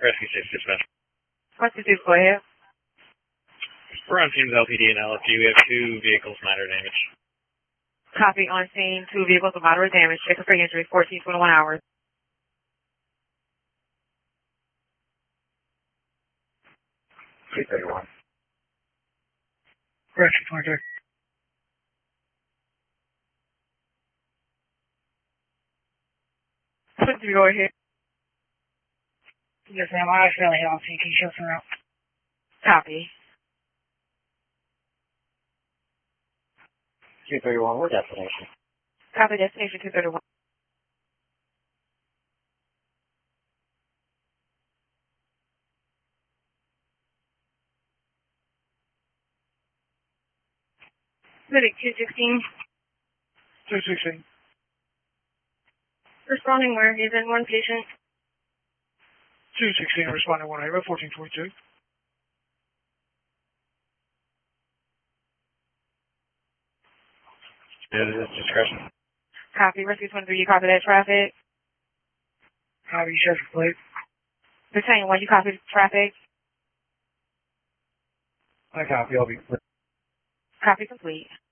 Rescue 6 dispatch. Rescue 6, go ahead. We're on scene with LPD and LFG. We have 2 vehicles minor damage. Copy on scene, 2 vehicles with moderate damage. Check for injury, 1421 hours. C31. Rescue 23. Go ahead. Yes, ma'am. I accidentally hit on scene. Can you show some out? Copy. C31, what destination? Copy, destination 231. Civic 216. 216. Responding where? Is in one patient. 216 responding 1 Ava, 1422. Discretion. Copy, rescue 23, you copy that traffic. Copy, check the plate. Battalion 1, you copy traffic. I copy, I'll be clear. Copy complete.